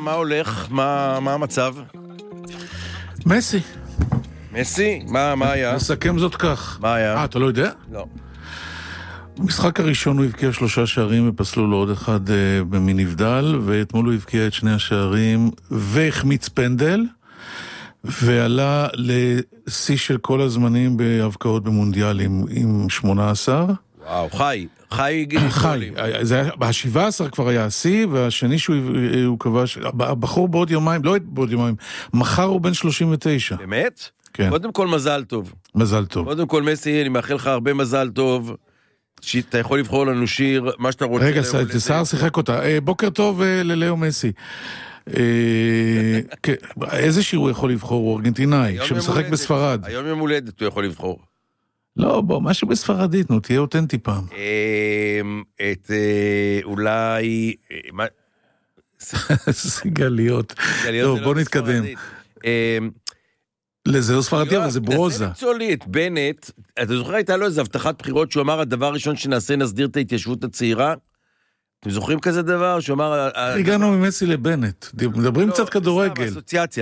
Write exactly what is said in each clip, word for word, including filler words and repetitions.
מה הולך? מה, מה המצב? מסי. מסי? מה, מה היה? נסכם זאת כך. מה היה? אה, אתה לא יודע? לא. במשחק הראשון הוא הבקיע שלושה שערים ופסלו לו עוד אחד אה, במנבדל, ואתמול הוא הבקיע את שני השערים והחמיץ פנדל, ועלה לשיא של כל הזמנים בהבקעות במונדיאלים עם שמונה עשר. וואו, חי. חי. חי. זה היה, ב-שבע עשרה כבר היה השיא, והשני שהוא כבש, הבחור בעוד יומיים, לא בעוד יומיים, מחר הוא בן שלושים ותשע. באמת? כן. קודם כל מזל טוב. מזל טוב. קודם כל מסי, אני מאחל לך הרבה מזל טוב. שאתה יכול לבחור לנו שיר, מה שאתה רוצה. רגע, סער שיחק אותה. בוקר טוב ללאו מסי. איזה שיר הוא יכול לבחור? הוא ארגנטינאי, שמשחק בספרד. היום יום הולדת הוא יכול לבחור. לא, בוא, משהו בספרדית, נו, תהיה אותנטי פעם. את אולי... סיגליות. טוב, בוא נתקדם. לזה לא ספרדי, אבל זה ברוזה. תנסה למצוא לי את בנט, אתה זוכר, הייתה לו איזו הבטחת בחירות, שהוא אמר, הדבר הראשון שנעשה, נסדיר את ההתיישבות הצעירה. אתם זוכרים כזה דבר? שהוא אמר... הגענו ממסי לבנט, מדברים קצת כדורגל. אסוציאציה.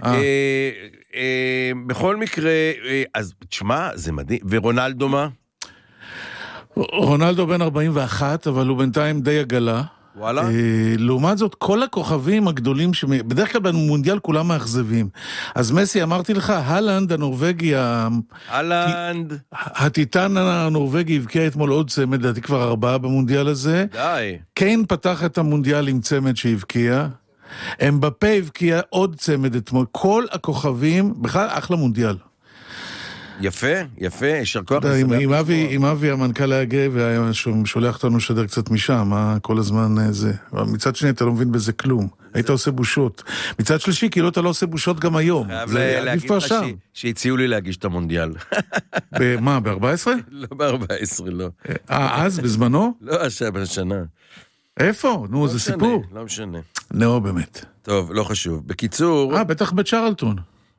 בכל מקרה, אז תשמע, זה מדהים. ורונלדו מה? רונלדו בן ארבעים ואחת, אבל הוא בינתיים די עגלה. וואלה? לעומת זאת, כל הכוכבים הגדולים, בדרך כלל במונדיאל כולם מאכזבים. אז מסי, אמרתי לך, הלנד הנורווגי, הלנד, הטיטן הנורווגי הבקיע אתמול עוד צמד, לדעתי כבר ארבעה במונדיאל הזה. די. קיין פתח את המונדיאל עם צמד שהבקיע. אמבפה הבקיע עוד צמד אתמול. כל הכוכבים, בכלל אחלה מונדיאל. יפה, יפה, ישר כוח. עם אבי המנכ"ל היה גאה ושולח אותנו שדר קצת משם, כל הזמן זה. מצד שני אתה לא מבין בזה כלום, היית עושה בושות. מצד שלישי כאילו אתה לא עושה בושות גם היום. זה עדיף כבר שם. שהציעו לי להגיש את המונדיאל. במה, ב-ארבע עשרה? לא ב-ארבע עשרה, לא. אה, אז בזמנו? לא, השנה. איפה? נו, זה סיפור. לא משנה. נו, באמת. טוב, לא חשוב. בקיצור... אה, בטח בצ'רלטון.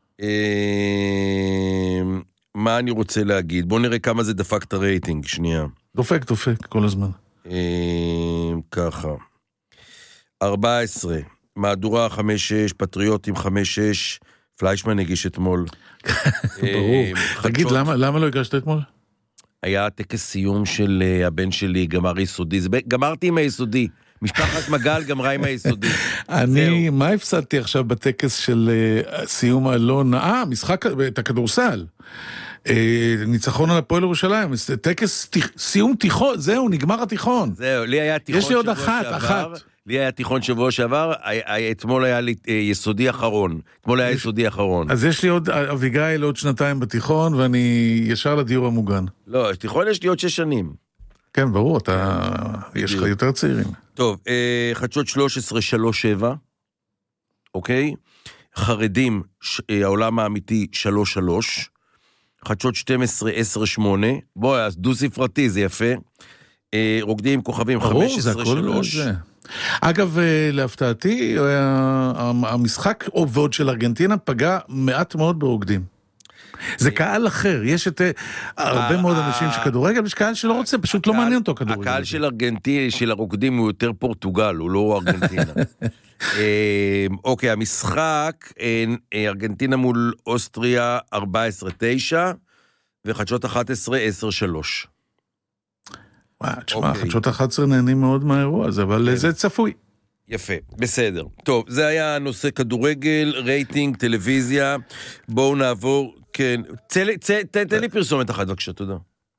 מה אני רוצה להגיד? בוא נראה כמה זה דפק את הרייטינג, שנייה. דופק, דופק, כל הזמן. ככה. ארבע עשרה, מהדורה חמש שש, פטריוטים חמש שש, פליישמן הגיש אתמול. ברור. תגיד, למה לא הגשת אתמול? היה טקס סיום של הבן שלי, גמר יסודי. גמרתי עם היסודי. משפחת מגל גמרה עם היסודי. אני, מה הפסדתי עכשיו בטקס של סיום אלון? אה, משחק, את הכדורסל. ניצחון על הפועל ירושלים, טקס סיום תיכון, זהו, נגמר התיכון. זהו, לי היה תיכון יש לי עוד אחת, אחת. לי היה תיכון שבוע שעבר, אתמול היה לי יסודי אחרון. אתמול היה יסודי אחרון. אז יש לי עוד אביגיל עוד שנתיים בתיכון, ואני ישר לדיור המוגן. לא, תיכון יש לי עוד שש שנים. כן, ברור, אתה, יש לך יותר צעירים. טוב, חדשות שלוש עשרה שלוש שבע, אוקיי? חרדים, העולם האמיתי שלוש שלוש, חדשות שתים עשרה עשר שמונה, בואי, אז דו ספרתי, זה יפה. רוקדים כוכבים חמש עשרה שלוש. אגב, להפתעתי, המשחק עובד של ארגנטינה פגע מעט מאוד ברוקדים. זה קהל אחר, יש את הרבה מאוד אנשים שכדורגל, יש קהל שלא רוצה, פשוט לא מעניין אותו כדורגל. הקהל של ארגנטינה, של הרוקדים הוא יותר פורטוגל, הוא לא ארגנטינה. אוקיי, המשחק, ארגנטינה מול אוסטריה ארבע עשרה תשע, וחדשות אחת עשרה עשר שלוש. וואי, תשמע, חדשות אחת עשרה נהנים מאוד מהאירוע הזה, אבל זה צפוי. יפה, בסדר. טוב, זה היה נושא כדורגל, רייטינג, טלוויזיה. בואו נעבור, כן. תן לי פרסומת אחת, בבקשה, תודה.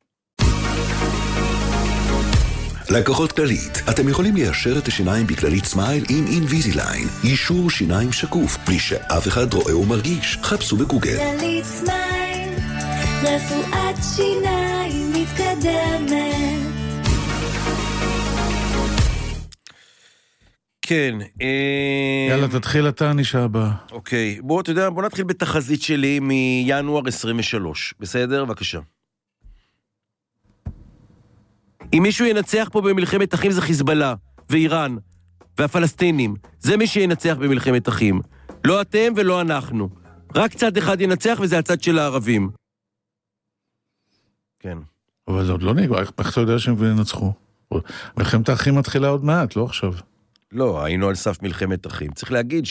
לקוחות כללית, אתם יכולים ליישר את השיניים בכללית סמייל עם אינוויזיליין. יישור שיניים שקוף, בלי שאף אחד רואה ומרגיש. חפשו בגוגל. כללית סמייל, רפואת שיניים מתקדמת. כן. יאללה, תתחיל אתה, נשאר הבא. אוקיי, בוא, אתה יודע, בוא נתחיל בתחזית שלי מינואר עשרים ושלוש. בסדר? בבקשה. אם מישהו ינצח פה במלחמת אחים זה חיזבאללה, ואיראן, והפלסטינים. זה מי שינצח במלחמת אחים. לא אתם ולא אנחנו. רק צד אחד ינצח וזה הצד של הערבים. כן. אבל זה עוד לא נגמר, איך אתה יודע שהם ינצחו? מלחמת האחים מתחילה עוד מעט, לא עכשיו. לא, היינו על סף מלחמת אחים. צריך להגיד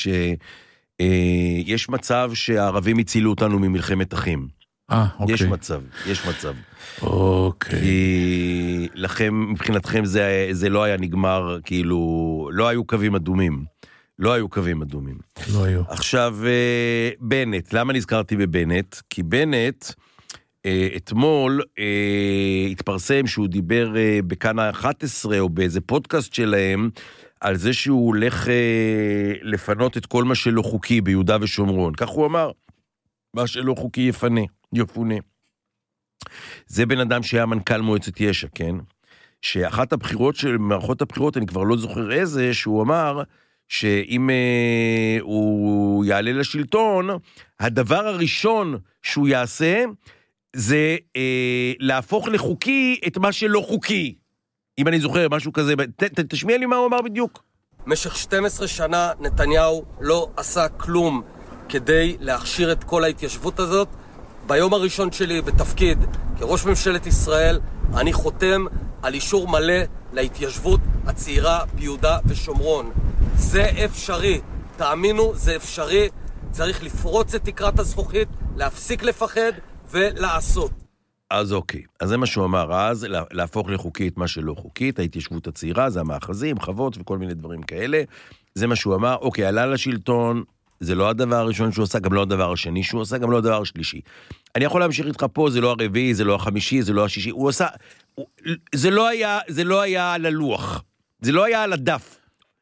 שיש מצב שהערבים הצילו אותנו ממלחמת אחים. אה, אוקיי. יש מצב, יש מצב. אוקיי. כי לכם, מבחינתכם זה, זה לא היה נגמר, כאילו, לא היו קווים אדומים. לא היו קווים אדומים. לא היו. עכשיו, בנט, למה נזכרתי בבנט? כי בנט, אתמול התפרסם שהוא דיבר בכאן ה-אחת עשרה, או באיזה פודקאסט שלהם, על זה שהוא הולך לפנות את כל מה שלא חוקי ביהודה ושומרון. כך הוא אמר, מה שלא חוקי יפנה, יפונה. זה בן אדם שהיה מנכ"ל מועצת יש"ע, כן? שאחת הבחירות של מערכות הבחירות, אני כבר לא זוכר איזה, שהוא אמר שאם אה, הוא יעלה לשלטון, הדבר הראשון שהוא יעשה, זה אה, להפוך לחוקי את מה שלא חוקי. אם אני זוכר, משהו כזה, ת, ת, תשמיע לי מה הוא אמר בדיוק. במשך שתים עשרה שנה נתניהו לא עשה כלום כדי להכשיר את כל ההתיישבות הזאת. ביום הראשון שלי בתפקיד כראש ממשלת ישראל, אני חותם על אישור מלא להתיישבות הצעירה ביהודה ושומרון. זה אפשרי, תאמינו, זה אפשרי. צריך לפרוץ את תקרת הזכוכית, להפסיק לפחד ולעשות. אז אוקיי, אז זה מה שהוא אמר אז, להפוך לחוקית מה שלא חוקית, ההתיישבות הצעירה, זה המאחזים, חוות וכל מיני דברים כאלה. זה מה שהוא אמר, אוקיי, עלה לשלטון, זה לא הדבר הראשון שהוא עושה, גם לא הדבר השני שהוא עושה, גם לא הדבר השלישי. אני יכול להמשיך איתך פה, זה לא הרביעי, זה לא החמישי, זה לא השישי, הוא עושה, הוא, זה לא היה, זה לא היה על הלוח, זה לא היה על הדף.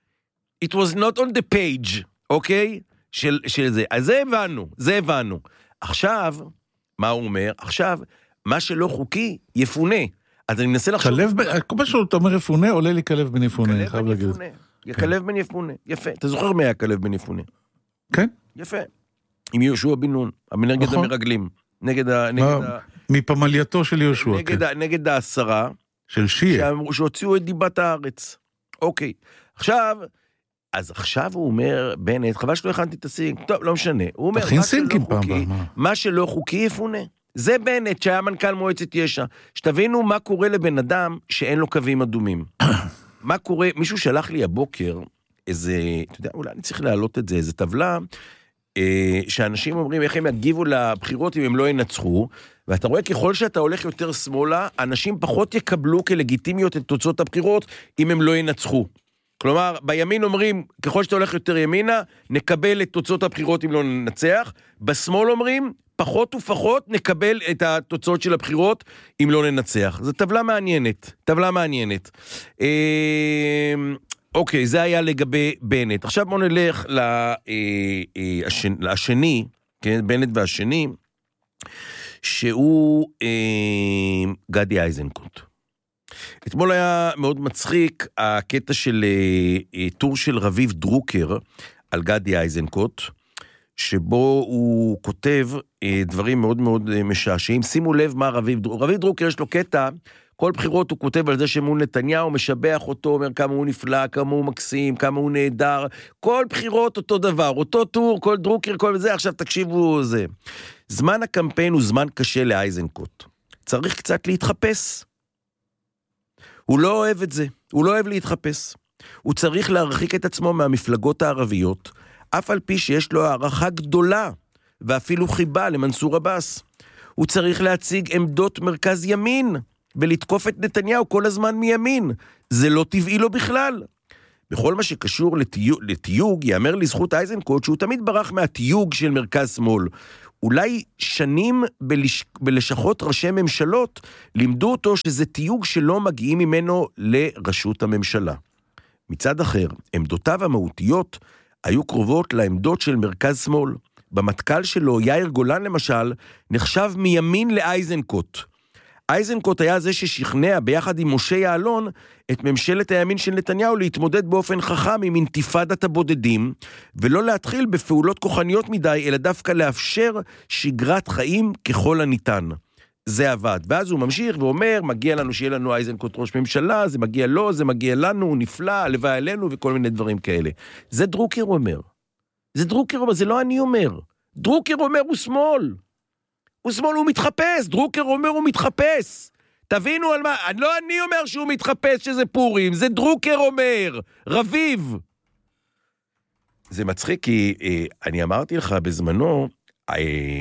It was not on the page, אוקיי? של, של זה. אז זה הבנו, זה הבנו. עכשיו, מה הוא אומר? עכשיו, מה שלא חוקי, יפונה. אז אני מנסה לחשוב... כלב, כל מה שאתה אומר יפונה, עולה לי כלב בן יפונה, חייב להגיד. כלב בן יפונה, יפה. אתה זוכר מי היה כלב בן יפונה? כן. יפה. עם יהושע בן נון, נגד המרגלים. נגד ה... מפמלייתו של יהושע. נגד העשרה. של שיעה. שהוציאו את דיבת הארץ. אוקיי. עכשיו... אז עכשיו הוא אומר, בנט, חבל שלא הכנתי את הסינק, טוב, לא משנה. הוא אומר, מה שלא חוקי, מה שלא חוקי יפונה. זה בנט שהיה מנכ"ל מועצת יש"ע. שתבינו מה קורה לבן אדם שאין לו קווים אדומים. מה קורה, מישהו שלח לי הבוקר, איזה, אתה יודע, אולי אני צריך להעלות את זה, איזה טבלה, אה, שאנשים אומרים איך הם יגיבו לבחירות אם הם לא ינצחו, ואתה רואה ככל שאתה הולך יותר שמאלה, אנשים פחות יקבלו כלגיטימיות את תוצאות הבחירות אם הם לא ינצחו. כלומר, בימין אומרים, ככל שאתה הולך יותר ימינה, נקבל את תוצאות הבחירות אם לא ננצח. בשמאל אומרים, פחות ופחות נקבל את התוצאות של הבחירות אם לא ננצח. זו טבלה מעניינת, טבלה מעניינת. אה, אוקיי, זה היה לגבי בנט. עכשיו בואו נלך לשני, כן, בנט והשני, שהוא אה, גדי איזנקוט. אתמול היה מאוד מצחיק הקטע של טור של רביב דרוקר על גדי איזנקוט, שבו הוא כותב דברים מאוד מאוד משעשעים. שימו לב מה רביב דרוקר, רביב דרוקר יש לו קטע, כל בחירות הוא כותב על זה שמול נתניהו, משבח אותו, אומר כמה הוא נפלא, כמה הוא מקסים, כמה הוא נהדר, כל בחירות אותו דבר, אותו טור, כל דרוקר, כל זה, עכשיו תקשיבו זה. זמן הקמפיין הוא זמן קשה לאיזנקוט, צריך קצת להתחפש. הוא לא אוהב את זה, הוא לא אוהב להתחפש. הוא צריך להרחיק את עצמו מהמפלגות הערביות, אף על פי שיש לו הערכה גדולה, ואפילו חיבה למנסור עבאס. הוא צריך להציג עמדות מרכז ימין, ולתקוף את נתניהו כל הזמן מימין. זה לא טבעי לו בכלל. בכל מה שקשור לתיוג, לתיוג יאמר לזכות איזנקוט, שהוא תמיד ברח מהתיוג של מרכז שמאל. אולי שנים בלש... בלשכות ראשי ממשלות לימדו אותו שזה תיוג שלא מגיעים ממנו לראשות הממשלה. מצד אחר, עמדותיו המהותיות היו קרובות לעמדות של מרכז שמאל. במטכ"ל שלו, יאיר גולן למשל, נחשב מימין לאיזנקוט. איזנקוט היה זה ששכנע ביחד עם משה יעלון את ממשלת הימין של נתניהו להתמודד באופן חכם עם אינתיפאדת הבודדים, ולא להתחיל בפעולות כוחניות מדי, אלא דווקא לאפשר שגרת חיים ככל הניתן. זה עבד. ואז הוא ממשיך ואומר, מגיע לנו שיהיה לנו איזנקוט ראש ממשלה, זה מגיע לו, זה מגיע לנו, הוא נפלא, הלוואי עלינו וכל מיני דברים כאלה. זה דרוקר אומר. זה דרוקר אומר, זה לא אני אומר. דרוקר אומר הוא שמאל. הוא שמאל, הוא מתחפש, דרוקר אומר הוא מתחפש. תבינו על מה, לא אני אומר שהוא מתחפש שזה פורים, זה דרוקר אומר, רביב, זה מצחיק, כי אה, אני אמרתי לך בזמנו, אה,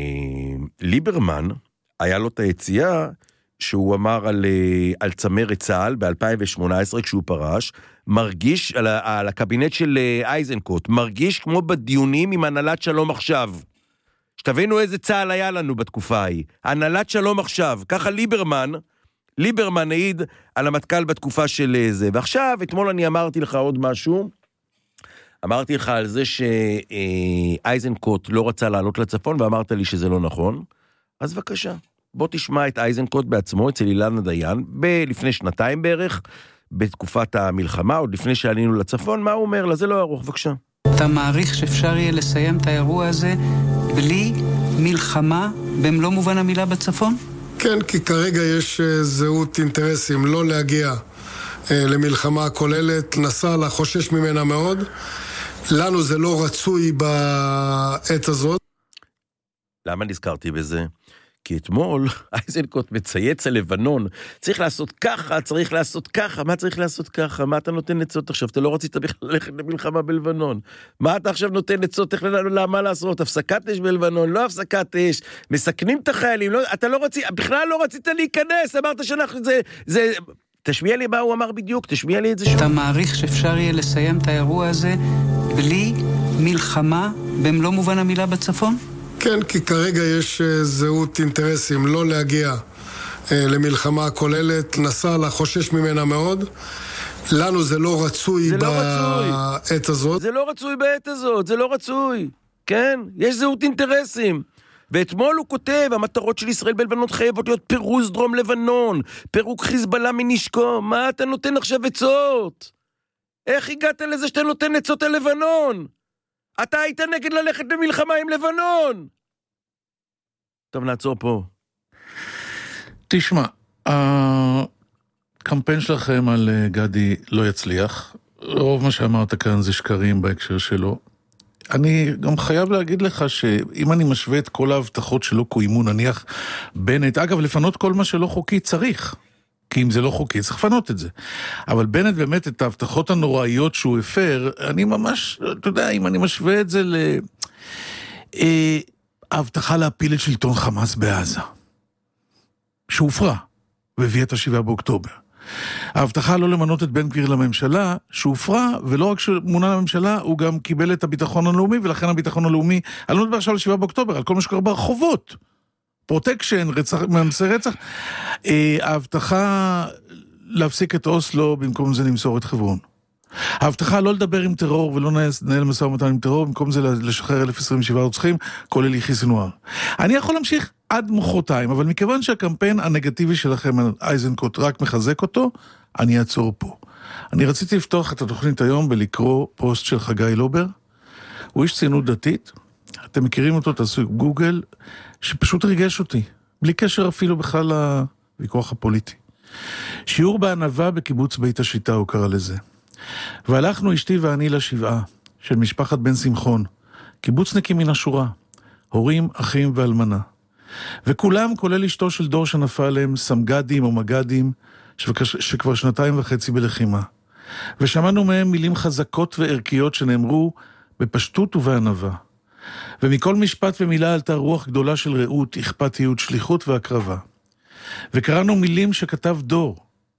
ליברמן, היה לו את היציאה, שהוא אמר על, אה, על צמרת צה"ל ב-אלפיים שמונה עשרה, כשהוא פרש, מרגיש, על, על הקבינט של אה, אייזנקוט, מרגיש כמו בדיונים עם הנהלת שלום עכשיו. שתבינו איזה צה"ל היה לנו בתקופה ההיא. הנהלת שלום עכשיו, ככה ליברמן, ליברמן העיד על המטכ"ל בתקופה של זה. ועכשיו, אתמול אני אמרתי לך עוד משהו, אמרתי לך על זה שאייזנקוט לא רצה לעלות לצפון, ואמרת לי שזה לא נכון. אז בבקשה, בוא תשמע את אייזנקוט בעצמו, אצל אילנה דיין, ב- לפני שנתיים בערך, בתקופת המלחמה, עוד לפני שעלינו לצפון, מה הוא אומר לה? זה לא ארוך, בבקשה. אתה מעריך שאפשר יהיה לסיים את האירוע הזה בלי מלחמה במלוא מובן המילה בצפון? כן, כי כרגע יש זהות אינטרסים לא להגיע למלחמה כוללת. נסראללה חושש ממנה מאוד. לנו זה לא רצוי בעת הזאת. למה נזכרתי בזה? כי אתמול אייזנקוט מצייץ על לבנון, צריך לעשות ככה, צריך לעשות ככה, מה צריך לעשות ככה? מה אתה נותן עצות עכשיו? אתה לא רצית בכלל ללכת למלחמה בלבנון. מה אתה עכשיו נותן עצות? איך למה לעשות? הפסקת אש בלבנון, לא הפסקת אש, מסכנים את החיילים, לא, אתה לא רצית, בכלל לא רצית להיכנס, אמרת שאנחנו, זה, זה, תשמיע לי מה הוא אמר בדיוק, תשמיע לי את זה שוב. אתה מעריך שאפשר יהיה לסיים את האירוע הזה בלי מלחמה במלוא מובן המילה בצפון? כן, כי כרגע יש זהות אינטרסים לא להגיע למלחמה כוללת. נסראללה חושש ממנה מאוד. לנו זה לא רצוי זה בעת לא רצוי. הזאת. זה לא רצוי בעת הזאת, זה לא רצוי. כן? יש זהות אינטרסים. ואתמול הוא כותב, המטרות של ישראל בלבנון חייבות להיות פירוז דרום לבנון, פירוק חיזבאללה מנשקו. מה אתה נותן עכשיו עצות? איך הגעת לזה שאתה נותן עצות על לבנון? אתה היית נגד ללכת למלחמה עם לבנון. טוב, נעצור פה. תשמע, הקמפיין שלכם על גדי לא יצליח. רוב מה שאמרת כאן זה שקרים בהקשר שלו. אני גם חייב להגיד לך שאם אני משווה את כל ההבטחות שלא קוימו, נניח בנט, אגב, לפנות כל מה שלא חוקי צריך. כי אם זה לא חוקי, צריך לפנות את זה. אבל בנט באמת, את ההבטחות הנוראיות שהוא הפר, אני ממש, אתה יודע, אם אני משווה את זה ל... אה, ההבטחה להפיל את שלטון חמאס בעזה, שהופרה, והביא את השבעה באוקטובר. ההבטחה לא למנות את בן גביר לממשלה, שהופרה, ולא רק שמונה לממשלה, הוא גם קיבל את הביטחון הלאומי, ולכן הביטחון הלאומי, אני לא מדבר עכשיו על שבעה באוקטובר, על כל מה שקורה ברחובות. פרוטקשן, רצח, מאמצי רצח, אה, ההבטחה להפסיק את אוסלו, במקום זה למסור את חברון. ההבטחה לא לדבר עם טרור, ולא נהל מסע ומתן עם טרור, במקום זה לשחרר אלף עשרים ושבעה רוצחים, כולל יחיא סנוואר. אני יכול להמשיך עד מחרתיים, אבל מכיוון שהקמפיין הנגטיבי שלכם על אייזנקוט רק מחזק אותו, אני אעצור פה. אני רציתי לפתוח את התוכנית היום בלקרוא פוסט של חגי לובר. הוא איש ציונות דתית, אתם מכירים אותו, תעשו גוגל, שפשוט ריגש אותי, בלי קשר אפילו בכלל לוויכוח הפוליטי. שיעור בענווה בקיבוץ בית השיטה, הוא קרא לזה. והלכנו אשתי ואני לשבעה של משפחת בן שמחון, קיבוצניקים מן השורה, הורים, אחים ואלמנה. וכולם, כולל אשתו של דור שנפל להם, סמגדים או מגדים, שכבר שנתיים וחצי בלחימה. ושמענו מהם מילים חזקות וערכיות שנאמרו בפשטות ובענווה. ומכל משפט ומילה עלתה רוח גדולה של רעות, אכפתיות, שליחות והקרבה. וקראנו מילים שכתב דור.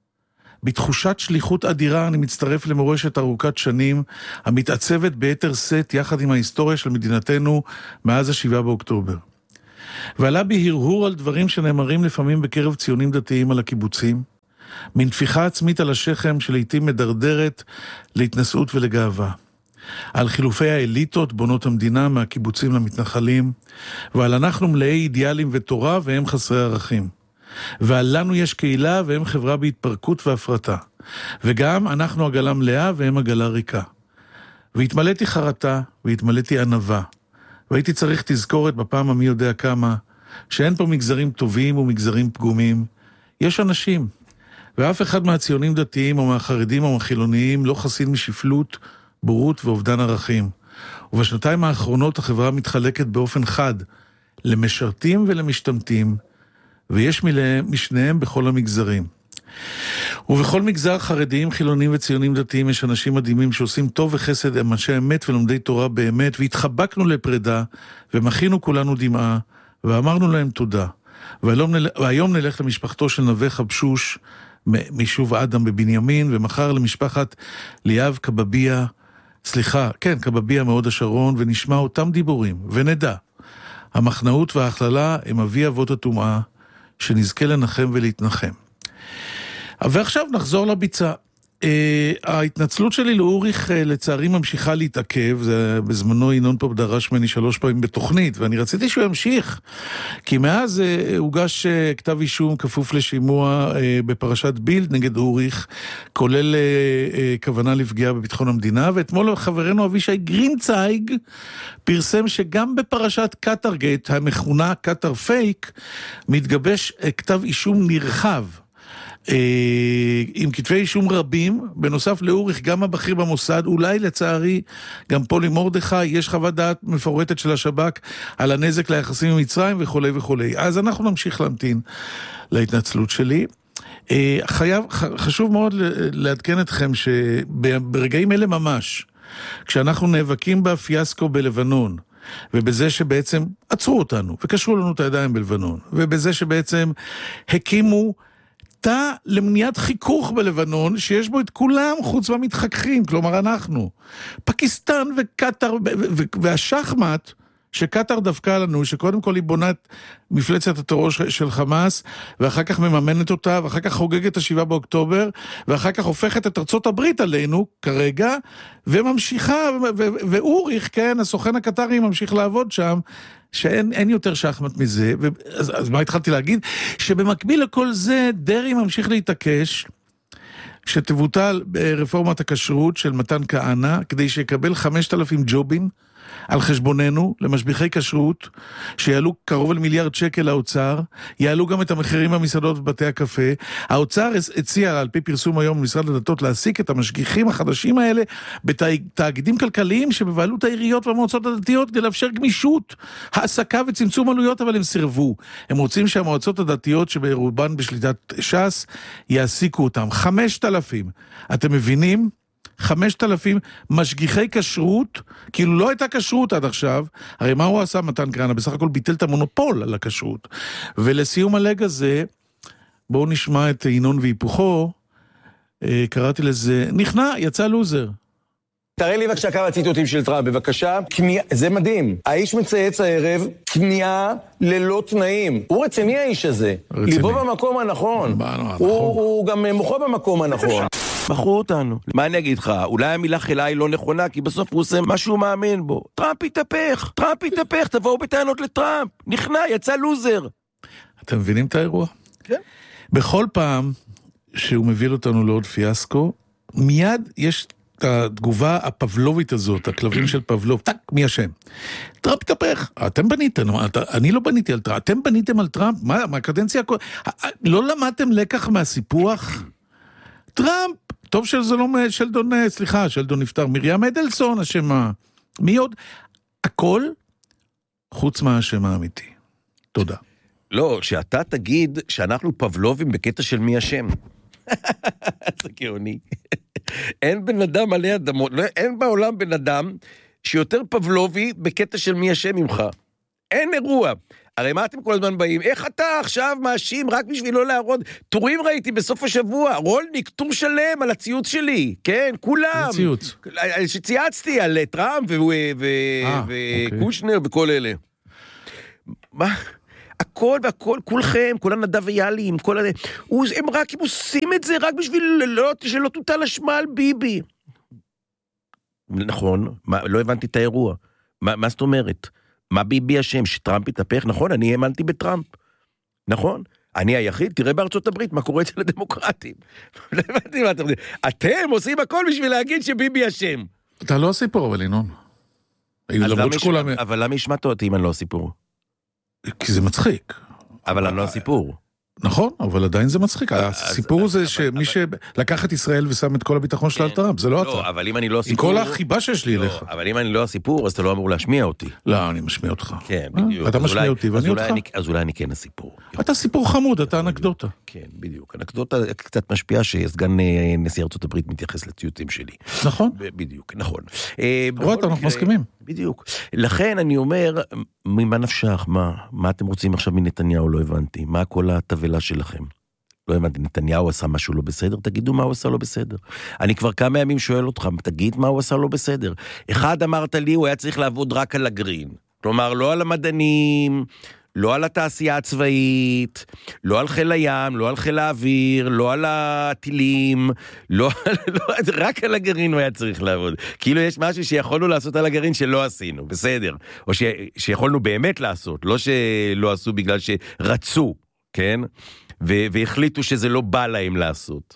בתחושת שליחות אדירה אני מצטרף למורשת ארוכת שנים, המתעצבת ביתר סט יחד עם ההיסטוריה של מדינתנו מאז השבעה באוקטובר. ועלה בי הרהור על דברים שנאמרים לפעמים בקרב ציונים דתיים על הקיבוצים, מן תפיחה עצמית על השכם שלעיתים מדרדרת להתנשאות ולגאווה. על חילופי האליטות בונות המדינה מהקיבוצים למתנחלים, ועל אנחנו מלאי אידיאלים ותורה והם חסרי ערכים. ועל לנו יש קהילה והם חברה בהתפרקות והפרטה. וגם אנחנו עגלה מלאה והם עגלה ריקה. והתמלאתי חרטה והתמלאתי ענווה. והייתי צריך תזכורת בפעם המי יודע כמה, שאין פה מגזרים טובים ומגזרים פגומים. יש אנשים, ואף אחד מהציונים דתיים או מהחרדים או מהחילוניים לא חסין משפלות, בורות ואובדן ערכים. ובשנתיים האחרונות החברה מתחלקת באופן חד למשרתים ולמשתמטים, ויש משניהם בכל המגזרים. ובכל מגזר חרדיים, חילונים וציונים דתיים יש אנשים מדהימים שעושים טוב וחסד, הם אנשי אמת ולומדי תורה באמת, והתחבקנו לפרידה, ומחינו כולנו דמעה, ואמרנו להם תודה. והיום נלך למשפחתו של נווה חבשוש, מישוב אדם בבנימין, ומחר למשפחת ליאב קבביה, סליחה, כן, קבביה מאוד השרון, ונשמע אותם דיבורים, ונדע. המחנאות וההכללה הם אבי אבות הטומאה, שנזכה לנחם ולהתנחם. ועכשיו נחזור לביצה. Uh, ההתנצלות שלי לאוריך uh, לצערי ממשיכה להתעכב, זה בזמנו ינון פה דרש ממני שלוש פעמים בתוכנית, ואני רציתי שהוא ימשיך, כי מאז uh, הוגש uh, כתב אישום כפוף לשימוע uh, בפרשת בילד נגד אוריך, כולל uh, uh, כוונה לפגיעה בביטחון המדינה, ואתמול חברנו אבישי גרינצייג פרסם שגם בפרשת קטרגייט, המכונה קטר פייק, מתגבש uh, כתב אישום נרחב, עם כתבי אישום רבים, בנוסף לאוריך גם הבכיר במוסד, אולי לצערי גם פולי מורדכי, יש חוות דעת מפורטת של השב"כ על הנזק ליחסים עם מצרים וכו' וכו'. אז אנחנו נמשיך להמתין להתנצלות שלי. חייב, חשוב מאוד לעדכן אתכם שברגעים אלה ממש, כשאנחנו נאבקים בפיאסקו בלבנון, ובזה שבעצם עצרו אותנו וקשרו לנו את הידיים בלבנון, ובזה שבעצם הקימו תא למניעת חיכוך בלבנון, שיש בו את כולם חוץ מהמתחככים, כלומר אנחנו. פקיסטן וקטר, והשחמט שקטר דווקא לנו, שקודם כל היא בונת מפלצת הטרור של חמאס, ואחר כך מממנת אותה, ואחר כך חוגגת השבעה באוקטובר, ואחר כך הופכת את ארצות הברית עלינו, כרגע, וממשיכה, ואוריך, כן, הסוכן הקטרי ממשיך לעבוד שם, שאין אין יותר שחמט מזה, אז, אז מה התחלתי להגיד? שבמקביל לכל זה, דרי ממשיך להתעקש, שתבוטל רפורמת הכשרות של מתן כהנא, כדי שיקבל חמשת אלפים ג'ובים על חשבוננו, למשביחי כשרות, שיעלו קרוב למיליארד שקל לאוצר, יעלו גם את המחירים במסעדות ובתי הקפה. האוצר הציע, על פי פרסום היום במשרד הדתות, להעסיק את המשגיחים החדשים האלה, בתאגידים כלכליים שבבעלות העיריות והמועצות הדתיות, כדי לאפשר גמישות, העסקה וצמצום עלויות, אבל הם סירבו. הם רוצים שהמועצות הדתיות, שברובן בשליטת ש"ס, יעסיקו אותם. חמשת אלפים. אתם מבינים? חמשת אלפים משגיחי כשרות, כאילו לא הייתה כשרות עד עכשיו, הרי מה הוא עשה מתן כהנא? בסך הכל ביטל את המונופול על הכשרות. ולסיום הלג הזה, בואו נשמע את ינון והיפוכו, קראתי לזה, נכנע, יצא לוזר. תראה לי בבקשה כמה ציטוטים של טראמפ, בבקשה. כניעה, זה מדהים. האיש מצייץ הערב, כניעה ללא תנאים. הוא רציני האיש הזה. רציני. ליבו במקום הנכון. הוא, הוא גם מוחו במקום הנכון. בחרו אותנו. מה אני אגיד לך? אולי המילה חילה היא לא נכונה, כי בסוף הוא עושה משהו מאמין בו. טראמפ יתהפך, טראמפ יתהפך, תבואו בטענות לטראמפ. נכנע, יצא לוזר. אתם מבינים את האירוע? כן. בכל פעם שהוא מביא אותנו לעוד פיאסקו, מיד יש את התגובה הפבלובית הזאת, הכלבים של פבלוב, טק, מי השם? טראמפ יתהפך. אתם בניתם, אני לא בניתי על טראמפ, אתם בניתם על טראמפ, מה, מהקדנציה, לא למדתם לקח מהסיפוח? טראמפ, טוב שזה לא שלדון, סליחה, שלדון נפטר, מרים אדלסון אשמה, מי עוד? הכל חוץ מהאשם האמיתי. תודה. לא, שאתה תגיד שאנחנו פבלובים בקטע של מי השם. זה גאוני. אין בן אדם עלי אדמות, אין בעולם בן אדם שיותר פבלובי בקטע של מי השם ממך. אין אירוע. הרי מה אתם כל הזמן באים? איך אתה עכשיו מאשים רק בשביל לא להראות? טורים ראיתי בסוף השבוע, רולניק, טור שלם על הציוץ שלי, כן, כולם. זה ציוץ. שצייצתי על טראמפ וקושנר וכל אלה. מה? הכל והכל, כולכם, כל הנדב ויאלים, כל הזה, הם רק עושים את זה רק בשביל שלא תוטל אשמה על ביבי. נכון, לא הבנתי את האירוע. מה זאת אומרת? מה ביבי השם? שטראמפ יתהפך? נכון, אני האמנתי בטראמפ. נכון? אני היחיד, תראה בארצות הברית מה קורה אצל הדמוקרטים. לא הבנתי מה אתם אומרים. אתם עושים הכל בשביל להגיד שביבי השם. אתה לא הסיפור, אבל ינון. אבל למה השמעת אותי אם אני לא הסיפור? כי זה מצחיק. אבל אני לא הסיפור. נכון, אבל עדיין זה מצחיק. הסיפור זה שמי שלקח את ישראל ושם את כל הביטחון שלה על טראמפ, זה לא אתה. לא, אבל אם אני לא עם הסיפור... כל החיבה שיש לי אליך. אבל אם אני לא הסיפור, אז אתה לא אמור להשמיע אותי. לא, אני משמיע אותך. כן, בדיוק. אתה משמיע אותי ואני אותך. אז אולי אני כן הסיפור. אתה סיפור חמוד, אתה אנקדוטה. כן, בדיוק. אנקדוטה קצת משפיעה שסגן נשיא ארצות הברית מתייחס לציוצים שלי. נכון. בדיוק, נכון. רואה, אנחנו מסכימים. בדיוק. לכן אני אומר, ממה נפשך? מה? מה אתם רוצים עכשיו מנתניהו? לא הבנתי. מה כל התבלה שלכם? לא הבנתי, נתניהו עשה משהו לא בסדר? תגידו מה הוא עשה לא בסדר. אני כבר כמה ימים שואל אותך, תגיד מה הוא עשה לא בסדר. אחד אמרת לי, הוא היה צריך לעבוד רק על הגרין. כלומר, לא על המדענים, לא על התעשייה הצבאית, לא על חיל הים, לא על חיל האוויר, לא על הטילים, לא, לא, רק על הגרעין הוא היה צריך לעבוד. כאילו יש משהו שיכולנו לעשות על הגרעין שלא עשינו, בסדר. או ש, שיכולנו באמת לעשות, לא שלא עשו בגלל שרצו, כן? ו, והחליטו שזה לא בא להם לעשות.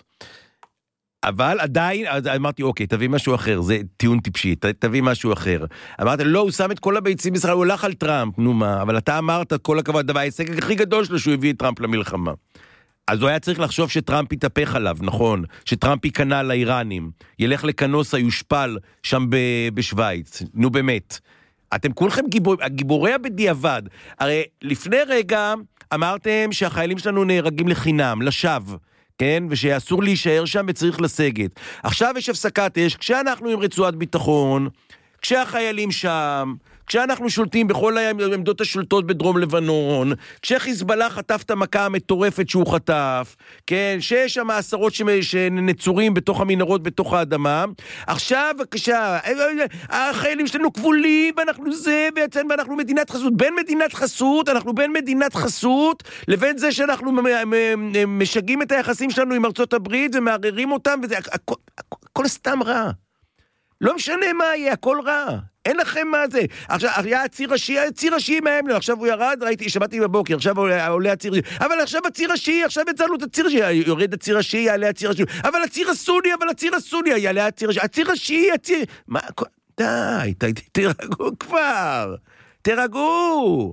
אבל עדיין, אמרתי, אוקיי, תביא משהו אחר, זה טיעון טיפשי, תביא משהו אחר. אמרתי, לא, הוא שם את כל הביצים בישראל, הוא הולך על טראמפ, נו מה, אבל אתה אמרת, כל הכבוד, דבר, ההישג הכי גדול שלו, שהוא הביא את טראמפ למלחמה. אז הוא היה צריך לחשוב שטראמפ יתהפך עליו, נכון? שטראמפ ייכנע לאיראנים, ילך לקנוסה, יושפל שם בשוויץ, נו באמת. אתם כולכם גיבור, גיבורי הבדיעבד. הרי לפני רגע אמרתם שהחיילים שלנו נהרגים לחינם, לשווא. כן? ושאסור להישאר שם וצריך לסגת. עכשיו יש הפסקת אש, כשאנחנו עם רצועת ביטחון, כשהחיילים שם, כשאנחנו שולטים בכל העמדות השולטות בדרום לבנון, כשחיזבאללה חטף את המכה המטורפת שהוא חטף, כן? שיש שם עשרות שנצורים בתוך המנהרות, בתוך האדמה, עכשיו, בבקשה, החיילים שלנו כבולים, ואנחנו זה, בעצם, ואנחנו מדינת חסות, בין מדינת חסות, אנחנו בין מדינת חסות, לבין זה שאנחנו משגעים את היחסים שלנו עם ארצות הברית, ומערערים אותם, וזה, הכל, הכל סתם רע. לא משנה מה יהיה, הכל רע. אין לכם מה זה. עכשיו, היה הציר ראשי, הציר ראשי מהם, עכשיו הוא ירד, ראיתי, שמעתי בבוקר, עכשיו עולה הציר ראשי, אבל עכשיו הציר ראשי, עכשיו יצאנו את הציר ראשי, יורד הציר ראשי, יעלה הציר ראשי, אבל הציר הסוני, אבל הציר הסוני, יעלה הציר ראשי, הציר ראשי, הציר... מה, די, תרגעו כבר, תרגעו.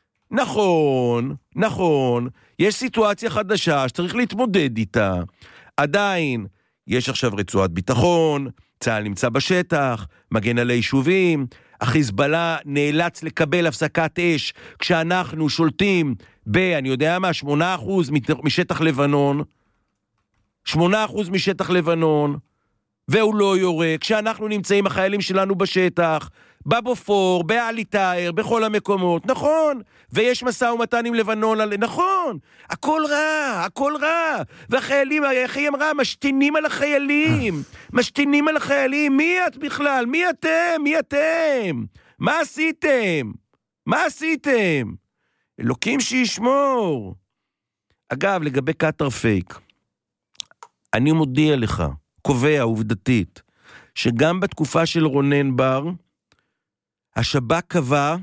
נכון, נכון, יש סיטואציה חדשה שצריך להתמודד איתה. עדיין, יש עכשיו רצועת ביטחון, צה"ל נמצא בשטח, מגן על היישובים, החיזבאללה נאלץ לקבל הפסקת אש, כשאנחנו שולטים ב, אני יודע מה, שמונה אחוז משטח לבנון, שמונה אחוז משטח לבנון, והוא לא יורה, כשאנחנו נמצאים החיילים שלנו בשטח, בבופור, באליטאר, בכל המקומות, נכון, ויש משא ומתן עם לבנון, נכון, הכל רע, הכל רע, והחיילים, איך היא אמרה, משתינים על החיילים, משתינים על החיילים, מי את בכלל, מי אתם, מי אתם, מה עשיתם, מה עשיתם, אלוקים שישמור. אגב, לגבי קטר פייק, אני מודיע לך, קובע עובדתית, שגם בתקופה של רונן בר, השב"כ קבע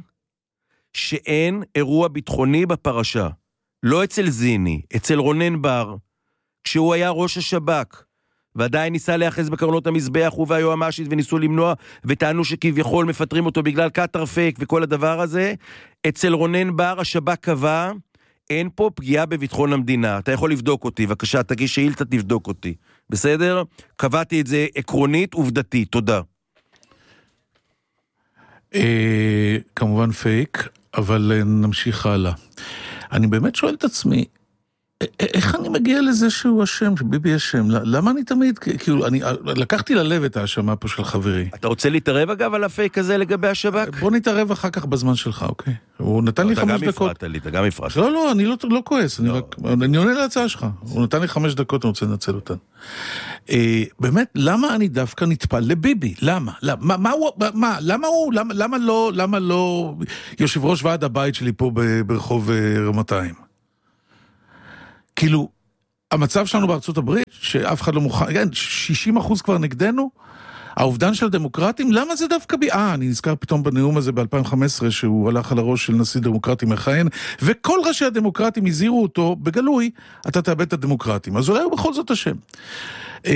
שאין אירוע ביטחוני בפרשה. לא אצל זיני, אצל רונן בר, כשהוא היה ראש השב"כ, ועדיין ניסה להיאחז בקרנות המזבח, הוא והיועמ"שית, וניסו למנוע, וטענו שכביכול מפטרים אותו בגלל קטר פייק וכל הדבר הזה. אצל רונן בר השב"כ קבע, אין פה פגיעה בביטחון המדינה. אתה יכול לבדוק אותי, בבקשה, תגיש שאילתה, תבדוק אותי. בסדר? קבעתי את זה עקרונית, עובדתית. תודה. כמובן פייק, אבל נמשיך הלאה. אני באמת שואל את עצמי, איך אני מגיע לזה שהוא השם, שביבי השם? למה אני תמיד, כאילו, אני לקחתי ללב את ההאשמה פה של חברי. אתה רוצה להתערב אגב על הפייק הזה לגבי השב"כ? בוא נתערב אחר כך בזמן שלך, אוקיי? הוא נתן לי חמש דקות. אתה גם הפרעת לי, אתה גם הפרעת. לא, לא, אני לא כועס, אני עונה להצעה שלך. הוא נתן לי חמש דקות, אני רוצה לנצל אותן. באמת, למה אני דווקא נטפל לביבי? למה? מה הוא, מה? למה הוא, למה לא, למה לא יושב ראש ועד הבית שלי פה ברחוב רמתיים? כאילו, המצב שלנו בארצות הברית, שאף אחד לא מוכן, כן, שישים אחוז כבר נגדנו, האובדן של הדמוקרטים, למה זה דווקא בי? אה, אני נזכר פתאום בנאום הזה ב-אלפיים וחמש עשרה, שהוא הלך על הראש של נשיא דמוקרטי מכהן, וכל ראשי הדמוקרטים הזהירו אותו בגלוי, אתה תאבד את הדמוקרטים. אז אולי הוא בכל זאת השם.